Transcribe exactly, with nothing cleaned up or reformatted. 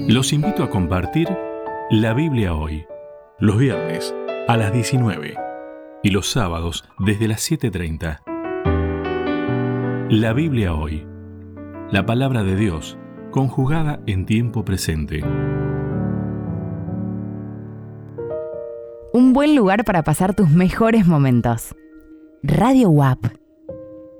Los invito a compartir la Biblia hoy, los viernes a las diecinueve y los sábados desde las siete treinta. La Biblia hoy, la palabra de Dios conjugada en tiempo presente. Un buen lugar para pasar tus mejores momentos. Radio U A P.